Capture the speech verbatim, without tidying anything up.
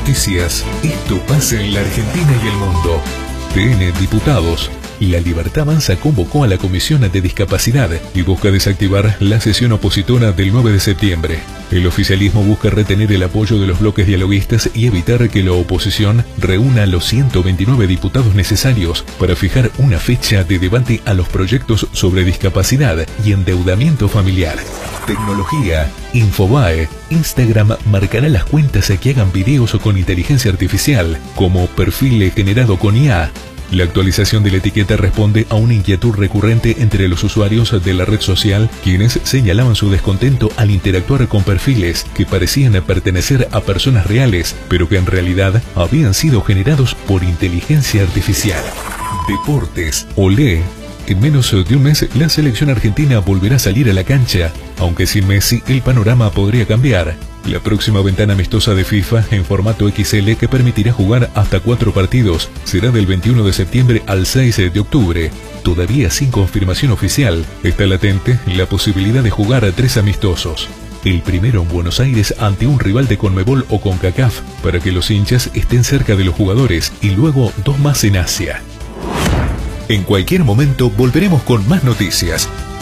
Noticias. Esto pasa en la Argentina y el mundo. T N Diputados. La Libertad Avanza convocó a la Comisión de Discapacidad y busca desactivar la sesión opositora del nueve de septiembre. El oficialismo busca retener el apoyo de los bloques dialoguistas y evitar que la oposición reúna los ciento veintinueve diputados necesarios para fijar una fecha de debate a los proyectos sobre discapacidad y endeudamiento familiar. Tecnología. Infobae. Instagram marcará las cuentas que hagan videos con inteligencia artificial, como perfil generado con I A. La actualización de la etiqueta responde a una inquietud recurrente entre los usuarios de la red social, quienes señalaban su descontento al interactuar con perfiles que parecían pertenecer a personas reales, pero que en realidad habían sido generados por inteligencia artificial. Deportes. Olé. En menos de un mes, la selección argentina volverá a salir a la cancha, aunque sin Messi el panorama podría cambiar. La próxima ventana amistosa de FIFA en formato X L, que permitirá jugar hasta cuatro partidos, será del veintiuno de septiembre al seis de octubre. Todavía sin confirmación oficial, está latente la posibilidad de jugar a tres amistosos. El primero en Buenos Aires ante un rival de Conmebol o CONCACAF, para que los hinchas estén cerca de los jugadores, y luego dos más en Asia. En cualquier momento volveremos con más noticias.